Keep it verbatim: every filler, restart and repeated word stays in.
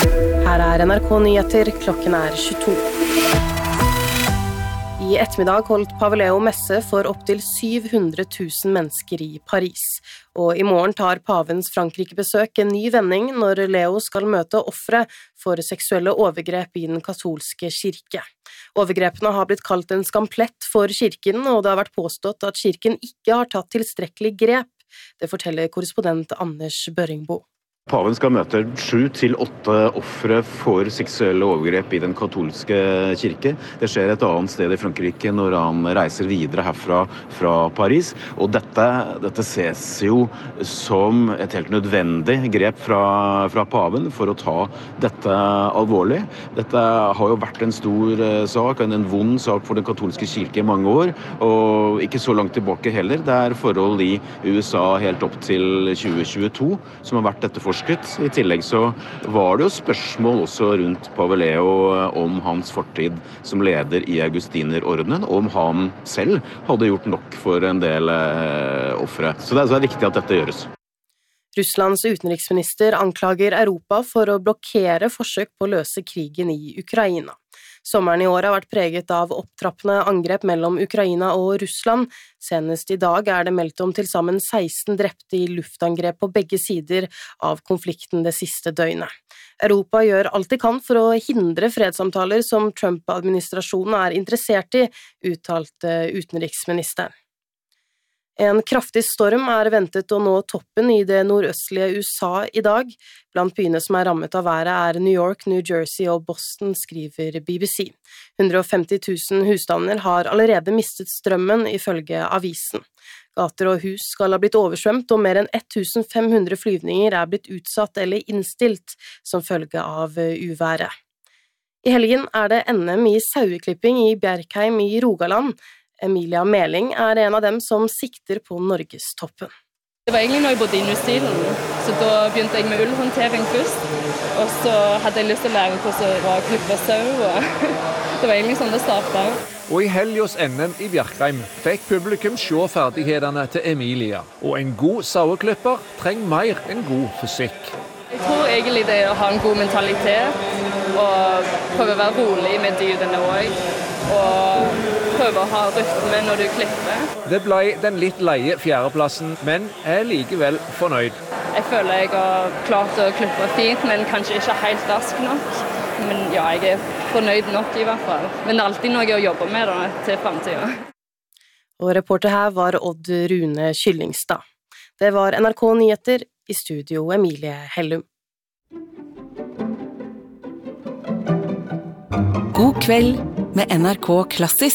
Her er N R K Nyheter, klokken er tjueto. I ettermiddag holdt Pave Leo messe for opptil syv hundre tusen mennesker i Paris. Og i morgen tar pavens Frankrike-besøk en ny vending når Leo skal møte ofre for seksuelle overgrep i den katolske kirke. Overgrepene har blitt kalt en skamplett for kirken, og det har vært påstått at kirken ikke har tatt tilstrekkelig grep. Det forteller korrespondent Anders Børringbo. Paven skal møte sju til åtte ofre for seksuelle overgrep i den katolske kirke. Det skjer et annet sted i Frankrike når han reiser videre herfra fra Paris. Og dette, dette ses jo som et helt nødvendig grep fra, fra paven for å ta dette alvorlig. Dette har jo vært en stor sak, en vond sak for den katolske kirke i mange år, og ikke så langt tilbake heller. Det er forhold i U S A helt opp til tjue tjueto som har vært dette for I tillegg så var det jo spørsmål også rundt Pave Leo om hans fortid som leder i Augustinerordenen, og om han selv hadde gjort nok for en del eh, ofre. Så det er, så det er viktig at dette gjøres. Russlands utenriksminister anklager Europa for å blokkere forsøk på å løse krigen i Ukraina. Sommeren i år har vært preget av opptrappende angrep mellom Ukraina og Russland. Senest i dag er det meldt om til sammen seksten drepte i luftangrep på begge sider av konflikten det siste døgnet. Europa gjør alt de kan for å hindre fredssamtaler som Trump-administrasjonen er interessert i, uttalte utenriksministeren. En kraftig storm er ventet å nå toppen i det nordøstlige U S A i dag. Blant byene som er rammet av været er New York, New Jersey og Boston, skriver B B C. hundre og femti tusen husstander har allerede mistet strømmen, ifølge avisen. Gater og hus skal ha blitt oversvømt, og mer enn fem hundre flyvninger er blitt utsatt eller innstilt som følge av uværet. I helgen er det N M i saueklipping i Bjerkheim i Rogaland. Emilia Meling er en av dem som sikter på Norgestoppen. Det var egentlig når jeg bodde i New Zealand, så da begynte jeg med ullhåndtering først, og så hadde jeg lyst til å lære hvordan det var å klippe sau, og det var egentlig sånn det startet. Og i helgens N M i Bjerkheim fikk publikum se ferdighetene til Emilia, og en god saueklipper trenger mer enn god fysikk. Jeg tror egentlig det er å ha en god mentalitet, og prøve å være rolig med dyrene også, og prøve å ha rytme når du klipper. Det ble den litt leie fjerdeplassen, men er likevel fornøyd. Jeg føler jeg har klart å klippe fint, men kanskje ikke helt rask nok. Men ja, jeg er fornøyd nok i hvert fall. Men det er alltid noe å jobbe med da, til fremtiden. Og reporter her var Odd Rune Kyllingstad. Det var N R K Nyheter, i studio Emilie Hellum. God kveld med N R K Klassisk.